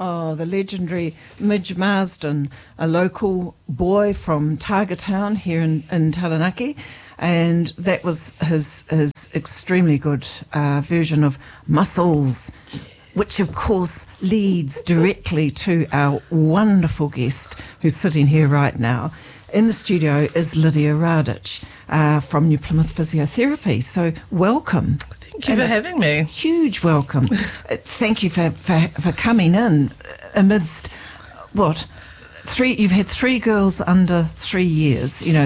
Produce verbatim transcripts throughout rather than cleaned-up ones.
Oh, the legendary Midge Marsden, a local boy from Targa Town here in, in Taranaki. And that was his, his extremely good uh, version of Muscles, which of course leads directly to our wonderful guest who's sitting here right now. In the studio is Lydia Radic uh, from New Plymouth Physiotherapy. So welcome. Thank you and for having me. Huge welcome. Thank you for, for, for coming in amidst, what, three, you've had three girls under three years, you know,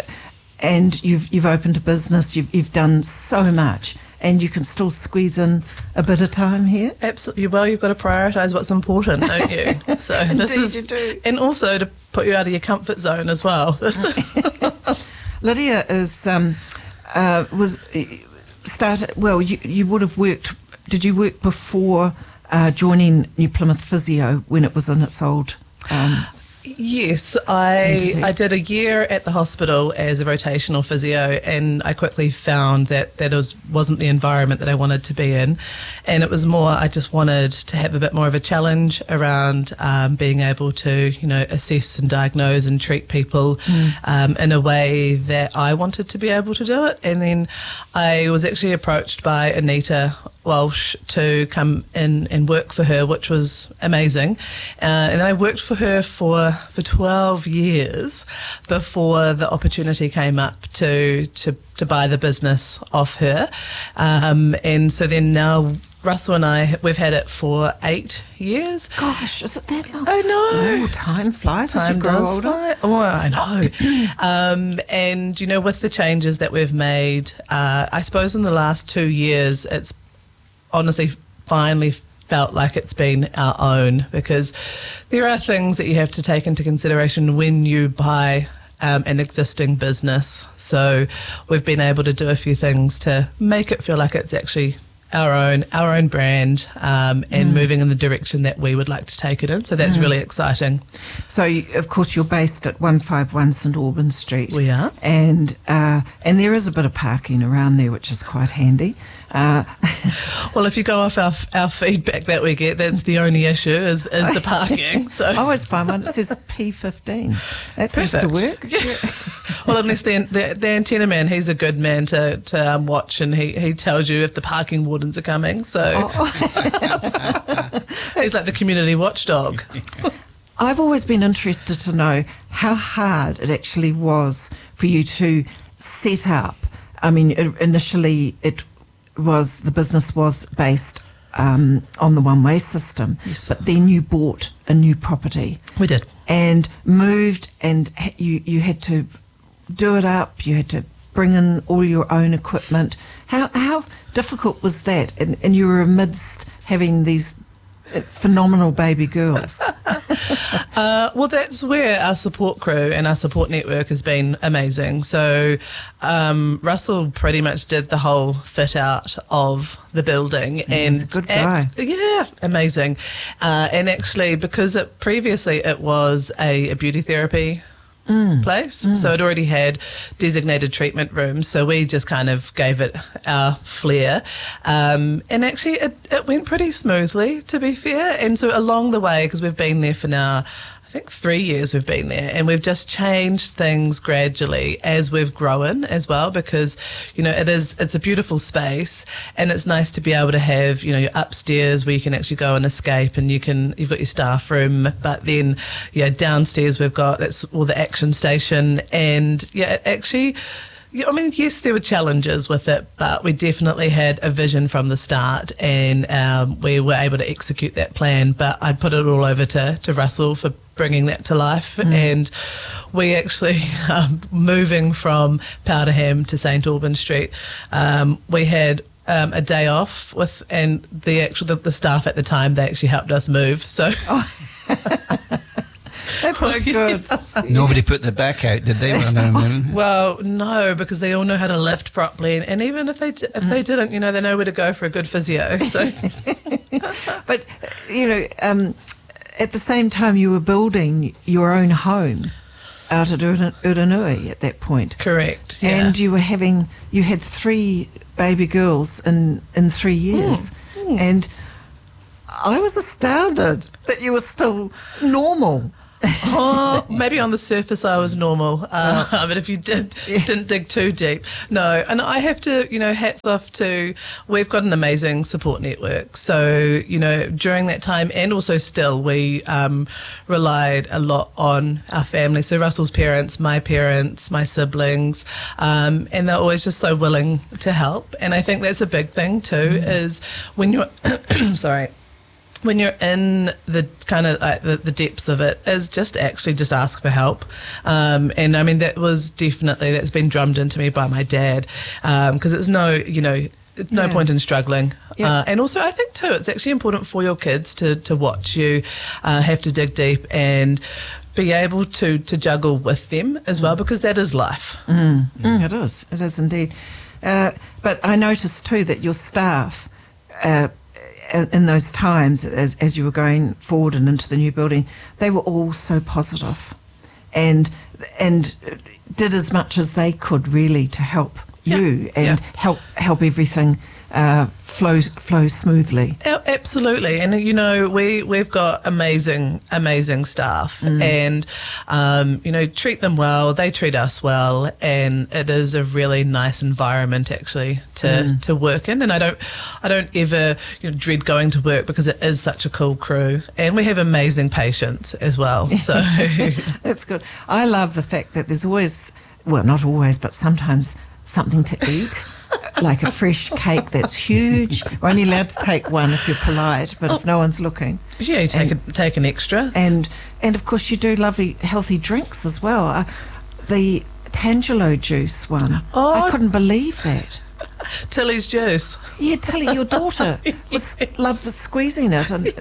and you've you've opened a business, you've you've done so much, and you can still squeeze in a bit of time here. Absolutely. Well, you've got to prioritise what's important, don't you? So Indeed, this is, you do. And also to put you out of your comfort zone as well. This is Lydia is um, uh, was started. Well, you you would have worked. Did you work before uh, joining New Plymouth Physio when it was in its old? Um, Yes, I I did a year at the hospital as a rotational physio, and I quickly found that that was, wasn't the environment that I wanted to be in, and it was more, I just wanted to have a bit more of a challenge around um, being able to, you know, assess and diagnose and treat people mm. um, in a way that I wanted to be able to do it. And then I was actually approached by Anita Walsh to come in and work for her, which was amazing. Uh, and I worked for her for for twelve years before the opportunity came up to to, to buy the business off her. Um, and so then now Russell and I, we've had it for eight years. Gosh, is it that long? I know. Oh, time flies time as you grow does older. Fly. Oh, I know. um, and, you know, with the changes that we've made, uh, I suppose in the last two years, it's honestly finally felt like it's been our own, because there are things that you have to take into consideration when you buy um, an existing business. So we've been able to do a few things to make it feel like it's actually our own, our own brand, um, and mm. moving in the direction that we would like to take it in. So that's mm. really exciting. So, you, of course, you're based at one fifty-one St Albans Street. We are. And uh, and there is a bit of parking around there, which is quite handy. Uh, well, if you go off our our feedback that we get, that's the only issue is, is the parking. So I always find one, it says P fifteen. That seems to work. Yeah. Well, unless the, the the antenna man, he's a good man to, to um, watch, and he, he tells you if the parking wardens are coming. So oh. He's like the community watchdog. I've always been interested to know how hard it actually was for you to set up. I mean, initially it was, the business was based um, on the one-way system, yes. but then you bought a new property. We did. And moved, and you, you had to do it up, you had to bring in all your own equipment. How how difficult was that? And, and you were amidst having these phenomenal baby girls. uh, well, that's where our support crew and our support network has been amazing. So um, Russell pretty much did the whole fit out of the building. Yeah, and he's a good guy. At, yeah, amazing. Uh, and actually, because it, previously it was a, a beauty therapy Mm. place, mm. so it already had designated treatment rooms, so we just kind of gave it our flair, um, and actually it, it went pretty smoothly, to be fair. And so along the way, because we've been there for now I think three years we've been there, and we've just changed things gradually as we've grown as well, because, you know, it is, it's a beautiful space, and it's nice to be able to have, you know, your upstairs where you can actually go and escape, and you can, you've got your staff room, but then, yeah, downstairs we've got, that's all the action station, and yeah, it actually, yeah, I mean, yes, there were challenges with it, but we definitely had a vision from the start, and um, we were able to execute that plan. But I'd put it all over to, to Russell for bringing that to life. Mm. And we actually, um, moving from Powderham to St Albans Street, um, we had um, a day off with, and the actual the, the staff at the time, they actually helped us move. So. Oh. That's so good. Nobody put their back out, did they? Well, no, because they all know how to lift properly, and, and even if they if mm. they didn't, you know, they know where to go for a good physio. So, but you know, um, at the same time, you were building your own home out at Uranui at that point. Correct. Yeah. And you were having you had three baby girls in in three years, mm. Mm. and I was astounded that you were still normal. Oh, maybe on the surface I was normal, uh, but if you did didn't dig too deep, no. And I have to, you know, hats off to, we've got an amazing support network. So, you know, during that time and also still, we um, relied a lot on our family. So Russell's parents, my parents, my siblings, um, and they're always just so willing to help. And I think that's a big thing too, mm. is when you're, sorry. when you're in the kind of uh, the, the depths of it, is just actually just ask for help. Um, and I mean, that was definitely, that's been drummed into me by my dad, because um, it's no, you know, it's no yeah. point in struggling. Yeah. Uh, and also I think too, it's actually important for your kids to, to watch you uh, have to dig deep and be able to, to juggle with them as well, because that is life. Mm. Mm, it is, it is indeed. Uh, but I noticed too that your staff, uh, in those times, as as you were going forward and into the new building, they were all so positive, and and did as much as they could really to help yeah. you and yeah. help help everything uh, flow flow smoothly. Absolutely, and you know we we've got amazing amazing staff, mm. and um, you know treat them well, they treat us well, and it is a really nice environment actually to, mm. to work in. And I don't I don't ever you know, dread going to work, because it is such a cool crew, and we have amazing patients as well. So that's good. I love the fact that there's always, well, not always, but sometimes something to eat. Like a fresh cake that's huge. We're only allowed to take one if you're polite, but oh. if no one's looking. Yeah, you take, and, a, take an extra. And, and of course, you do lovely, healthy drinks as well. Uh, the Tangelo juice one, oh. I couldn't believe that. Tilly's juice. Yeah, Tilly, your daughter, was yes. loved squeezing it. And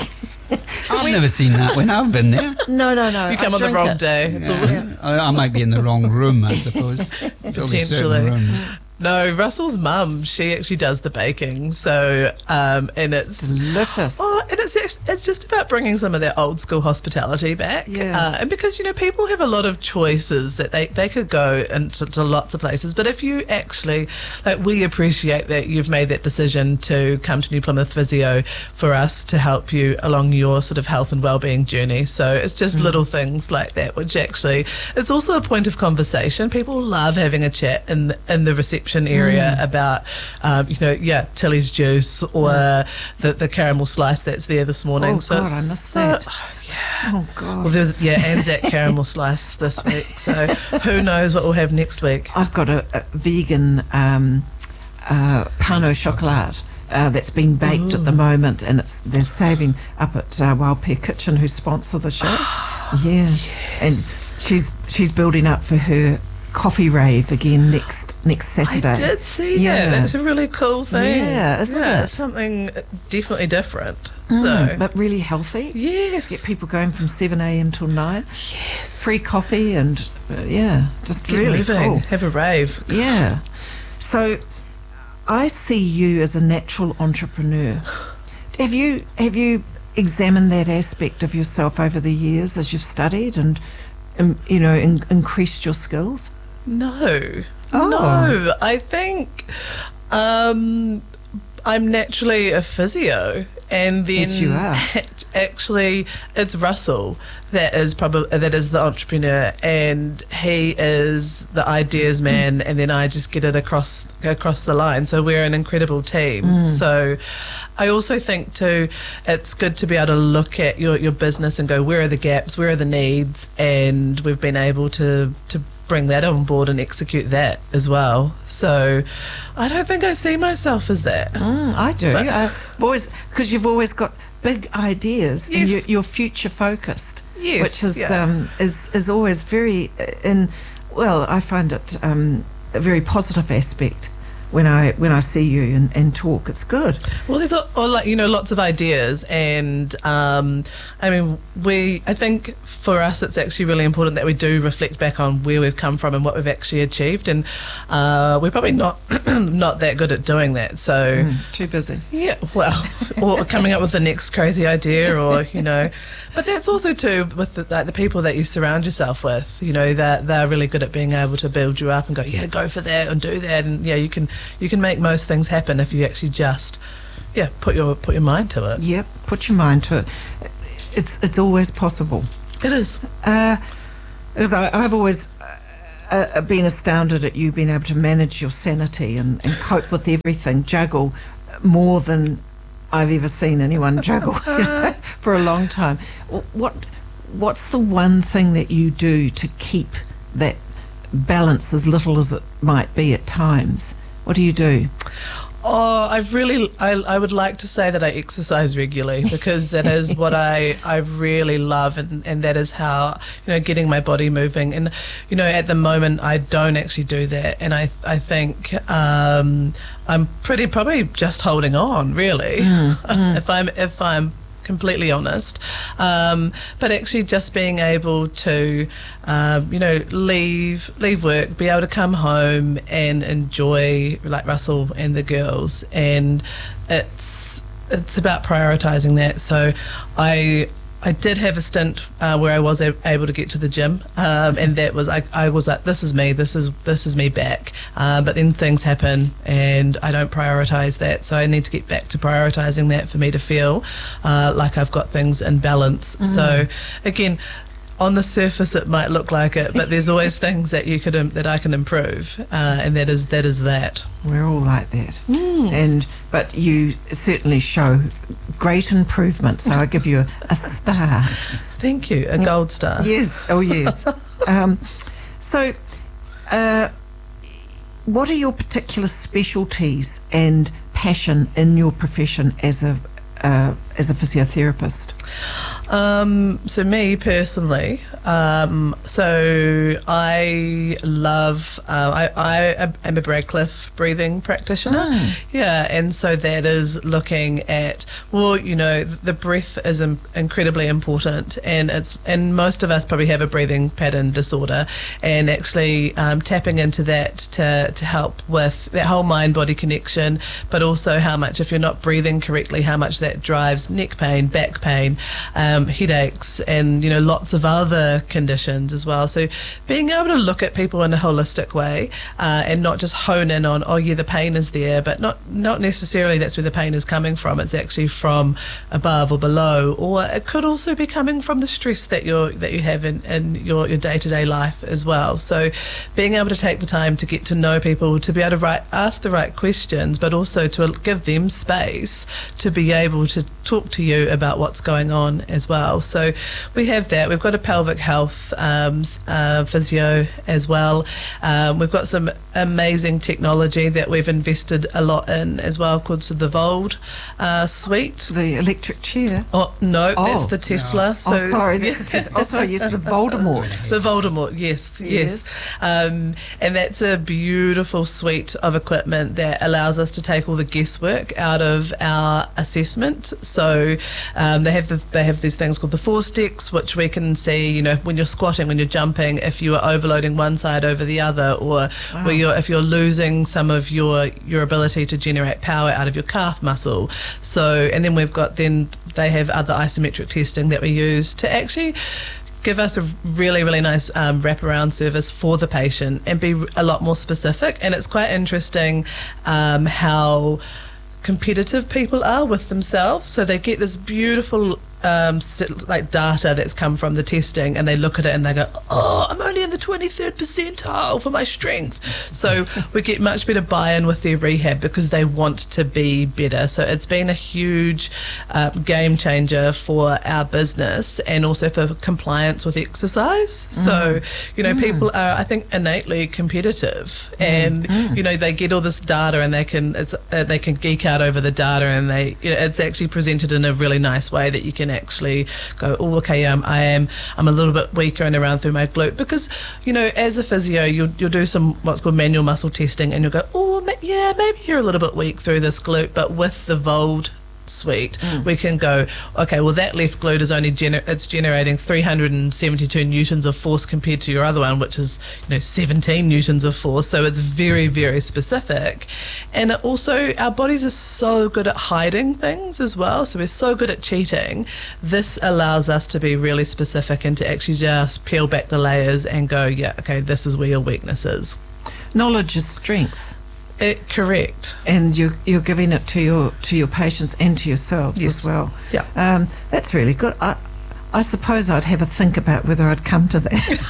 I've never seen that when I've been there. No, no, no. You come I on the wrong it. day. Yeah. Yeah. I, I might be in the wrong room, I suppose. Potentially. Rooms. No, Russell's mum, she actually does the baking. So, um, and it's, it's delicious. Oh, and it's it's just about bringing some of that old school hospitality back. Yeah. Uh, and because, you know, people have a lot of choices that they, they could go into to lots of places. But if you actually, like, we appreciate that you've made that decision to come to New Plymouth Physio for us to help you along your sort of health and wellbeing journey. So it's just mm. little things like that, which actually, it's also a point of conversation. People love having a chat in the, in the reception area mm. about um, you know yeah Tilly's juice or mm. the the caramel slice that's there this morning. Oh so God, I missed that. Oh, yeah. Oh God. Well, there's yeah Anzac caramel slice this week. So who knows what we'll have next week? I've got a, a vegan um, uh, pain au chocolat. Uh, that's been baked Ooh. At the moment, and it's they're saving up at uh, Wild Pear Kitchen, who sponsor the show. yeah, yes. And she's she's building up for her coffee rave again next next Saturday. I did see yeah. that. That's a really cool thing. Yeah, isn't yeah, it? It's something definitely different. Mm, so. But really healthy. Yes. Get people going from seven a.m. till nine. Yes. Free coffee and, uh, yeah, just Get really moving. cool. Have a rave. Yeah. So I see you as a natural entrepreneur. Have you have you examined that aspect of yourself over the years as you've studied and, um, you know, in, increased your skills? No. Oh. No. I think um, I'm naturally a physio, and then yes, you are. Actually, it's Russell that is probably that is the entrepreneur, and he is the ideas man, and then I just get it across across the line. So we're an incredible team. Mm. So I also think too, it's good to be able to look at your, your business and go, where are the gaps, where are the needs, and we've been able to to bring that on board and execute that as well. So I don't think I see myself as that. Mm, I do. Uh, always, because you've always got big ideas, yes. and you're, you're future focused, yes, which is yeah. um, is is always very in. Well, I find it um, a very positive aspect when I when I see you and, and talk. It's good. Well, there's a, or like you know lots of ideas, and um, I mean we I think for us it's actually really important that we do reflect back on where we've come from and what we've actually achieved, and uh, we're probably not not that good at doing that. So mm, too busy. Yeah, well, or coming up with the next crazy idea, or you know, but that's also too with the, like the people that you surround yourself with. You know that they're, they're really good at being able to build you up and go, yeah, go for that and do that, and yeah, you can. You can make most things happen if you actually just yeah, put your put your mind to it. Yep, put your mind to it. It's it's always possible. It is. Uh, because I, I've always uh, uh, been astounded at you being able to manage your sanity and, and cope with everything, juggle more than I've ever seen anyone juggle you know, for a long time. What What's the one thing that you do to keep that balance, as little as it might be at times? What do you do? Oh, I've really, I, I would like to say that I exercise regularly, because that is what I, I really love, and, and that is how, you know, getting my body moving. And, you know, at the moment I don't actually do that, and I I think um, I'm pretty probably just holding on, really, mm, mm. if I'm if I'm completely honest, um, but actually just being able to um, you know leave leave work, be able to come home and enjoy, like Russell and the girls, and it's it's about prioritising that. So I I did have a stint uh, where I was a- able to get to the gym, um, and that was I, I was like, this is me, this is this is me back. Uh, but then things happen, and I don't prioritise that. So I need to get back to prioritising that for me to feel uh, like I've got things in balance. Mm. So again, on the surface it might look like it, but there's always things that you could um, that I can improve, uh, and that is that is that. We're all like that, mm. and but you certainly show great improvement. So I give you a, a star. Thank you, a gold star. Yes, oh yes. um, so, uh, what are your particular specialties and passion in your profession as a uh, as a physiotherapist? Um, so me personally, um, so I love, uh, I, I am a Bradcliffe breathing practitioner. Oh. Yeah, and so that is looking at, well, you know, the breath is im- incredibly important, and it's, and most of us probably have a breathing pattern disorder, and actually um, tapping into that to, to help with that whole mind-body connection, but also how much, if you're not breathing correctly, how much that drives neck pain, back pain, um, headaches, and you know lots of other conditions as well. So being able to look at people in a holistic way, uh, and not just hone in on, oh yeah, the pain is there, but not not necessarily that's where the pain is coming from. It's actually from above or below, or it could also be coming from the stress that you're that you have in, in your, your day-to-day life as well. So being able to take the time to get to know people, to be able to right, ask the right questions, but also to give them space to be able to talk to you about what's going on as well. So we have that. We've got a pelvic health um, uh, physio as well. Um, we've got some amazing technology that we've invested a lot in as well, called the Vold uh, suite. The electric chair? Oh no, oh. that's the Tesla. No. So, oh, sorry, that's yeah. the Tesla. Oh, sorry, yes, the Voldemort. The Voldemort, yes, yes. yes. Um, and that's a beautiful suite of equipment that allows us to take all the guesswork out of our assessment. So um, they have the, they have these things called the force decks, which we can see, you know, when you're squatting, when you're jumping, if you are overloading one side over the other, or wow. where you're, if you're losing some of your your ability to generate power out of your calf muscle. So, and then we've got, then they have other isometric testing that we use to actually give us a really, really nice um, wraparound service for the patient and be a lot more specific. And it's quite interesting um, how competitive people are with themselves. So they get this beautiful um, like data that's come from the testing, and they look at it and they go, oh, I'm only in the twenty-third percentile for my strength. So we get much better buy-in with their rehab because they want to be better. So it's been a huge uh, game changer for our business, and also for compliance with exercise. Mm. So, you know, mm. people are, I think, innately competitive, mm. and mm. you know, they get all this data and they can it's, uh, they can geek out over the data, and they, you know, it's actually presented in a really nice way that you can actually go, oh, okay, um, I am, I'm a little bit weaker and around through my glute, because, you know, as a physio, you'll, you'll do some what's called manual muscle testing, and you'll go, oh, ma- yeah, maybe you're a little bit weak through this glute, but with the Vold suite, mm. we can go, okay, well, that left glute is only gener- it's generating three hundred seventy-two newtons of force compared to your other one, which is, you know, seventeen newtons of force. So it's very, very specific. And also, our bodies are so good at hiding things as well. So we're so good at cheating. This allows us to be really specific and to actually just peel back the layers and go, yeah, okay, this is where your weakness is. Knowledge is strength. It, correct. And you're, you're giving it to your to your patients and to yourselves Yes. as well. Yeah. Um, that's really good. I, I suppose I'd have a think about whether I'd come to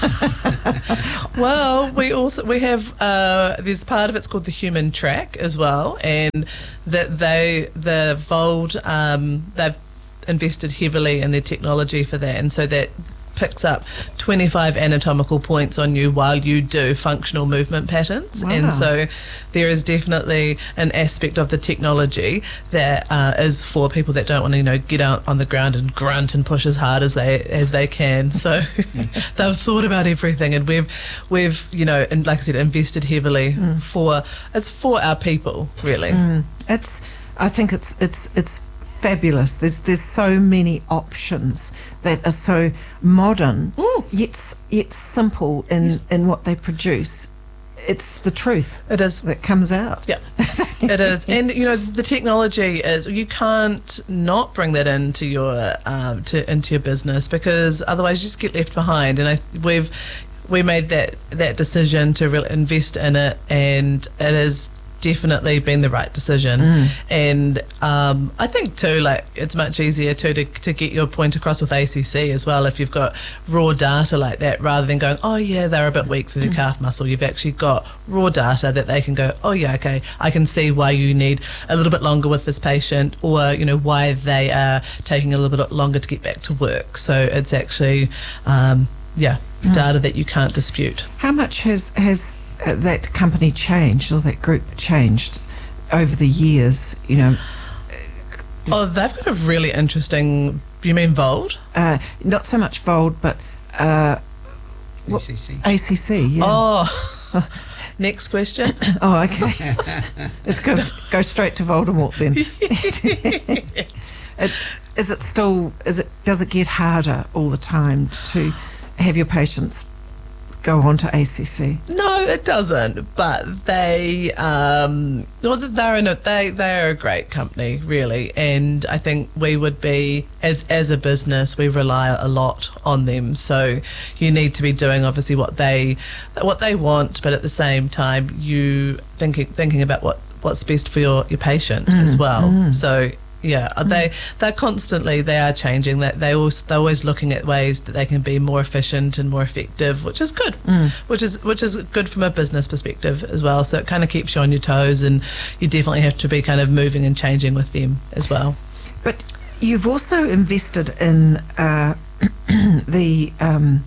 that. Well, we also we have uh, there's part of it's called the human track as well, and that they the Vold um, they've invested heavily in their technology for that, and so that picks up twenty-five anatomical points on you while you do functional movement patterns. Wow. And so there is definitely an aspect of the technology that uh, is for people that don't want to, you know, get out on the ground and grunt and push as hard as they as they can. So they've thought about everything, and we've we've you know, and like I said, invested heavily mm. for it's for our people, really. Mm. It's I think it's it's it's fabulous. There's there's so many options that are so modern, Ooh. yet s- yet simple in Yes. in what they produce. It's the truth It is. that comes out. Yeah, it is. And, you know, the technology is, you can't not bring that into your um, to into your business, because otherwise you just get left behind. And I we've we made that that decision to really invest in it, and it has definitely been the right decision. Mm. And um, I think too, like, it's much easier too to, to get your point across with A C C as well if you've got raw data like that, rather than going, oh yeah, they're a bit weak through the mm. calf muscle. You've actually got raw data that they can go, oh yeah, okay, I can see why you need a little bit longer with this patient, or, you know, why they are taking a little bit longer to get back to work. So it's actually um, yeah mm. data that you can't dispute. How much has has uh, that company changed, or that group changed over the years? You know, Oh, they've got a really interesting. You mean Vold? uh, not so much Vold, but uh, A C C. A C C. Yeah. Oh, next question. Oh, okay. Let's go go straight to Voldemort then. it, is it still? Is it? Does it get harder all the time to have your patients go on to A C C? No, it doesn't. But they, um, well, they're in a, they they are a great company, really, and I think we would be as as a business, we rely a lot on them. So you need to be doing obviously what they what they want, but at the same time, you thinking thinking about what what's best for your your patient Mm, as well. mm. So. Yeah, Mm. they they're constantly they are changing. That they always they're always looking at ways that they can be more efficient and more effective, which is good. Mm. Which is which is good from a business perspective as well. So it kind of keeps you on your toes, and you definitely have to be kind of moving and changing with them as well. But you've also invested in uh, the um,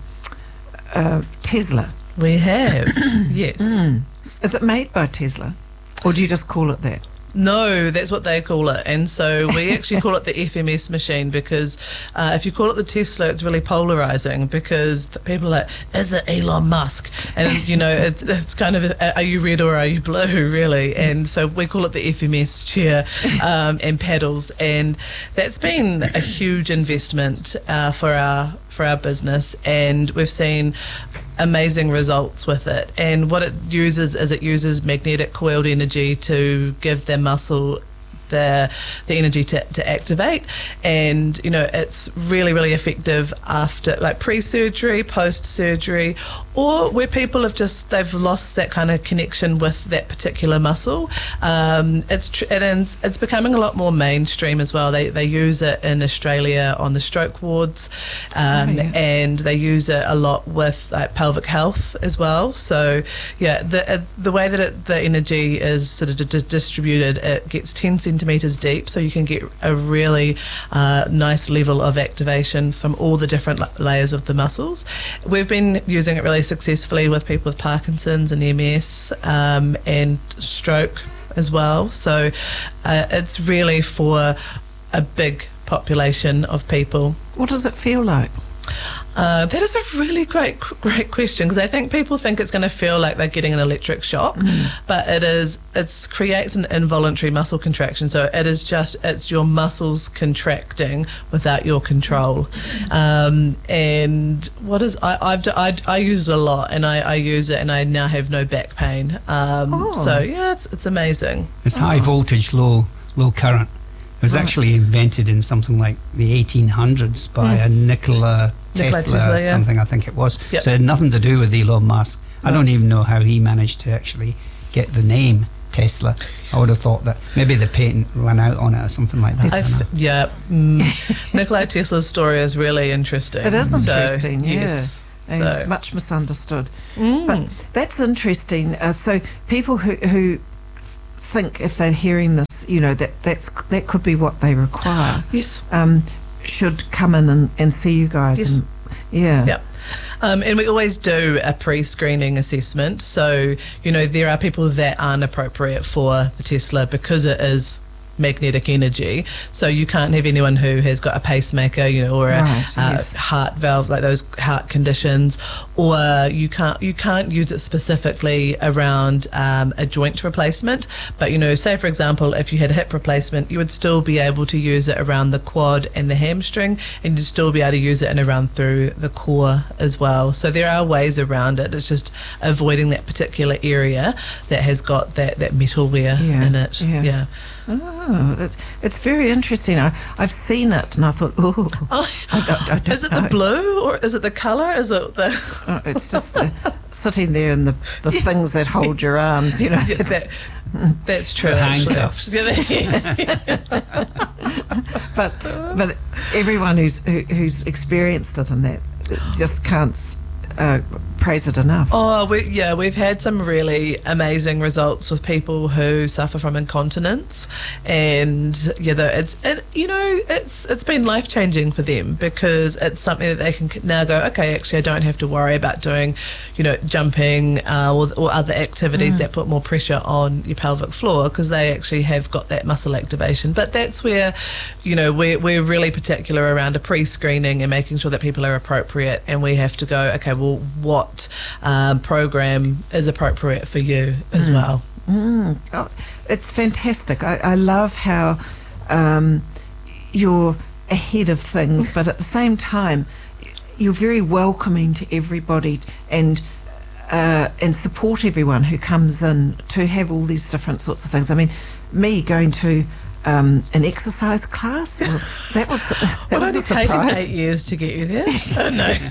uh, Tesla. We have, yes. Mm. Is it made by Tesla, or do you just call it that? No, that's what they call it. And so we actually call it the F M S machine, because uh, if you call it the Tesla, it's really polarizing, because the people are like, is it Elon Musk? And, you know, it's, it's kind of, are you red or are you blue, really? And so we call it the F M S chair um, and pedals. And that's been a huge investment uh, for our for our business, and we've seen amazing results with it. And what it uses is it uses magnetic coiled energy to give their muscle the the energy to, to activate. And, you know, it's really, really effective after, like, pre-surgery, post-surgery, or where people have just, they've lost that kind of connection with that particular muscle. Um, it's tr- it is, it's becoming a lot more mainstream as well. They they use it in Australia on the stroke wards, um, Oh, yeah. and they use it a lot with like pelvic health as well. So yeah, the uh, the way that it, the energy is sort of d- d- distributed, it gets ten centimeters deep, so you can get a really uh, nice level of activation from all the different la- layers of the muscles. We've been using it really successfully with people with Parkinson's and M S um, and stroke as well. So uh, it's really for a big population of people. What does it feel like? Uh, that is a really great, great question, because I think people think it's going to feel like they're getting an electric shock, Mm. but it is. It creates an involuntary muscle contraction. So it is just it's your muscles contracting without your control. Um, and what is I I've d- I, I use it a lot, and I, I use it, and I now have no back pain. Um, Oh. So yeah, it's it's amazing. It's high voltage, low low current. It was Right. actually invented in something like the eighteen hundreds by Mm. a Nikola Nikola Tesla, Tesla, or yeah. something, I think it was. Yep. So it had nothing to do with Elon Musk. I No. don't even know how he managed to actually get the name Tesla. I would have thought that maybe the patent ran out on it or something like that. I I don't know. th- yeah, mm, Nikola Tesla's story is really interesting. It is So, interesting, yeah. yes. And So- it's much misunderstood. Mm. But that's interesting. Uh, so people who who think if they're hearing this, you know, that that's that could be what they require, Yes. um, should come in and, and see you guys. Yes. And, yeah. Yep. Um, and we always do a pre-screening assessment. So, you know, there are people that aren't appropriate for the Tesla because it is magnetic energy. So you can't have anyone who has got a pacemaker, you know, or a Right, uh, yes. heart valve, like those heart conditions, or you can't you can't use it specifically around um, a joint replacement. But, you know, say for example, if you had a hip replacement, you would still be able to use it around the quad and the hamstring, and you'd still be able to use it in around through the core as well. So there are ways around it. It's just avoiding that particular area that has got that, that metalware Yeah, in it. yeah. yeah. Oh, that's, it's very interesting. I, I've seen it and I thought, oh, Oh, I don't- I don't is it know. the blue or is it the colour? Is it the oh, it's just the, sitting there and the, the things that hold your arms, you know. yeah, that, that's true. The actually. handcuffs. Yeah, But but everyone who's who, who's experienced it and that just can't uh, praise it enough. Oh, we, yeah, we've had some really amazing results with people who suffer from incontinence, and yeah, the, it's it, you know it's it's been life changing for them because it's something that they can now go, okay, actually I don't have to worry about doing, you know, jumping uh, or, or other activities Mm. that put more pressure on your pelvic floor because they actually have got that muscle activation. But that's where, you know, we're we're really particular around a pre-screening and making sure that people are appropriate, and we have to go, okay, well, what um, program is appropriate for you as well. Mm. Oh, it's fantastic. I, I love how um, you're ahead of things, but at the same time, you're very welcoming to everybody and uh, and support everyone who comes in to have all these different sorts of things. I mean, me going to um, an exercise class, well, that was that It was only a taken surprise. eight years to get you there. Oh,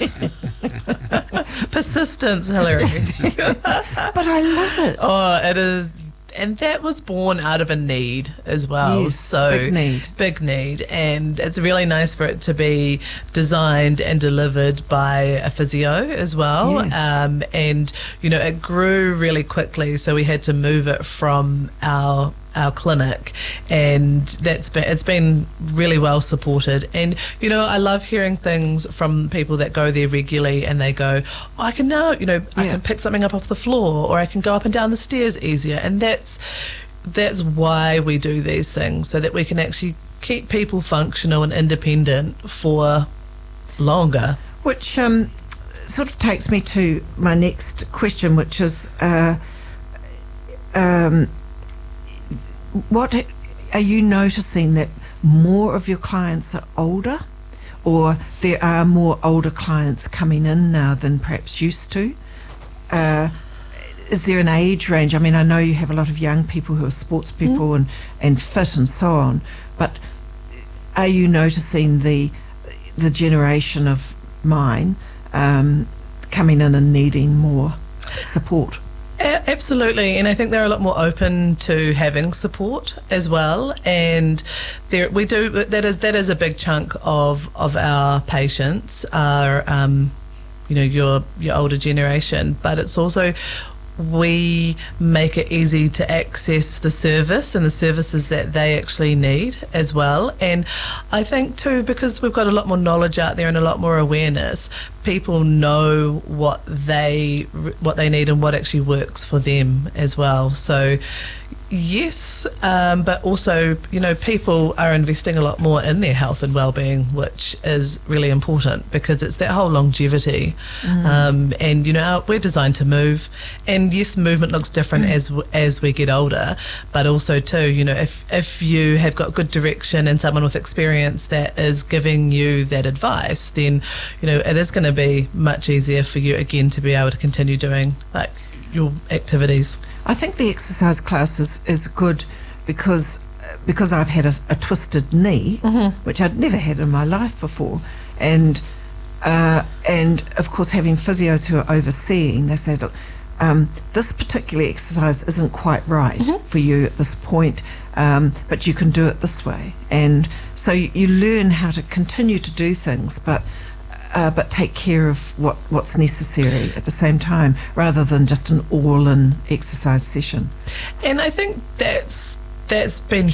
no. Persistence, Hillary. But I love it. Oh, it is. And that was born out of a need as well. Yes, so big need. Big need. And it's really nice for it to be designed and delivered by a physio as well. Yes. Um, and, you know, it grew really quickly. So we had to move it from our our clinic, and that's been it's been really well supported. And you know, I love hearing things from people that go there regularly and they go, oh, I can now, you know, I Yeah. can pick something up off the floor, or I can go up and down the stairs easier. And that's that's why we do these things, so that we can actually keep people functional and independent for longer. Which um, sort of takes me to my next question, which is uh, um, what are you noticing, that more of your clients are older, or there are more older clients coming in now than perhaps used to? Uh, is there an age range? I mean, I know you have a lot of young people who are sports people mm. and, and fit and so on, but are you noticing the the generation of mine um, coming in and needing more support? A- Absolutely, and I think they're a lot more open to having support as well. And there, we do that is that is a big chunk of of our patients are, um, you know, your your older generation. But it's also, we make it easy to access the service and the services that they actually need as well. And I think too, because we've got a lot more knowledge out there and a lot more awareness, people know what they what they need and what actually works for them as well. So yes, um, but also, you know, people are investing a lot more in their health and well-being, which is really important because it's that whole longevity. Mm. Um, and, you know, we're designed to move. And yes, movement looks different mm. as as we get older, but also too, you know, if, if you have got good direction and someone with experience that is giving you that advice, then, you know, it is going to be much easier for you again to be able to continue doing like your activities. I think the exercise class is, is good because because I've had a, a twisted knee, mm-hmm. which I'd never had in my life before, and uh, and of course having physios who are overseeing, they say, look, um, this particular exercise isn't quite right mm-hmm. for you at this point, um, but you can do it this way. And so you, you learn how to continue to do things, but uh, but take care of what, what's necessary at the same time, rather than just an all-in exercise session. And I think that's that's been